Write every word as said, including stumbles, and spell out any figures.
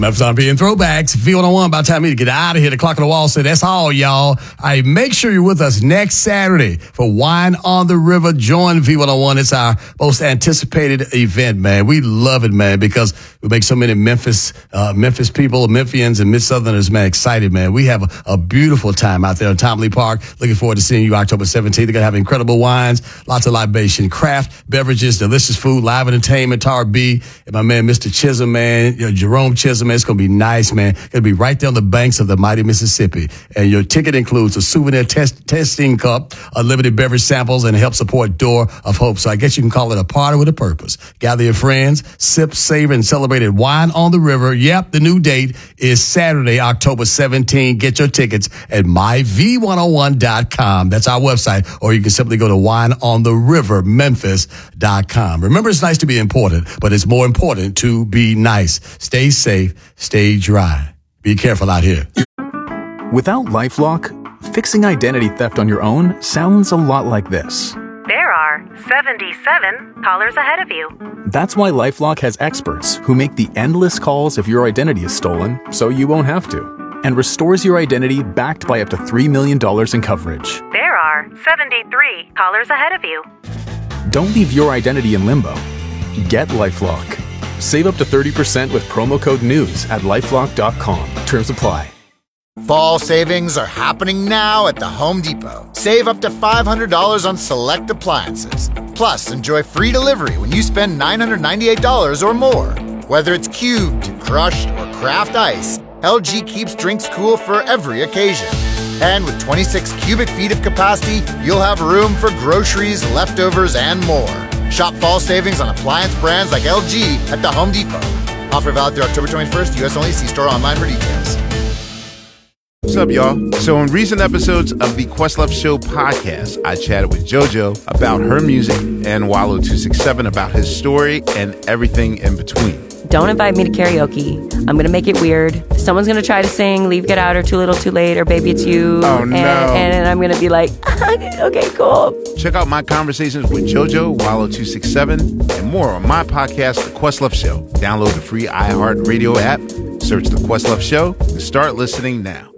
Memphis R and B and Throwbacks. V one oh one, about time me to get out of here. The clock on the wall said, that's all, y'all. I make sure you're with us next Saturday for Wine on the River. Join V one oh one. It's our most anticipated event, man. We love it, man, because we make so many Memphis uh, Memphis people, Memphians and Mid-Southerners, man, excited, man. We have a, a beautiful time out there in Tom Lee Park. Looking forward to seeing you October seventeenth. They're going to have incredible wines, lots of libation, craft beverages, delicious food, live entertainment, Tar B, and my man, Mister Chisholm, man, you know, Jerome Chisholm. It's going to be nice, man. It'll be right there on the banks of the mighty Mississippi. And your ticket includes a souvenir test, testing cup, unlimited beverage samples, and help support Door of Hope. So I guess you can call it a party with a purpose. Gather your friends, sip, savor, and celebrate at Wine on the River. Yep, the new date is Saturday, October seventeenth. Get your tickets at my v one oh one dot com. That's our website. Or you can simply go to wine on the river memphis dot com. Remember, it's nice to be important, but it's more important to be nice. Stay safe. Stay dry. Be careful out here. Without LifeLock, fixing identity theft on your own sounds a lot like this. There are seventy-seven callers ahead of you. That's why LifeLock has experts who make the endless calls if your identity is stolen, so you won't have to, and restores your identity backed by up to three million dollars in coverage. There are seventy-three callers ahead of you. Don't leave your identity in limbo. Get LifeLock. Save up to thirty percent with promo code NEWS at lifelock dot com. Terms apply. Fall savings are happening now at the Home Depot. Save up to five hundred dollars on select appliances. Plus, enjoy free delivery when you spend nine hundred ninety-eight dollars or more. Whether it's cubed, crushed, or craft ice, L G keeps drinks cool for every occasion. And with twenty-six cubic feet of capacity, you'll have room for groceries, leftovers, and more. Shop fall savings on appliance brands like L G at the Home Depot. Offer valid through October twenty-first. U S only. See store online for details. What's up, y'all? So in recent episodes of the Questlove Show podcast, I chatted with JoJo about her music and Wallow two sixty-seven about his story and everything in between. Don't invite me to karaoke. I'm going to make it weird. Someone's going to try to sing Leave, Get Out, or Too Little, Too Late, or Baby It's You. Oh, no. And, and I'm going to be like, okay, cool. Check out my conversations with JoJo, Wallow two sixty-seven, and more on my podcast, The Questlove Show. Download the free iHeartRadio app, search The Questlove Show, and start listening now.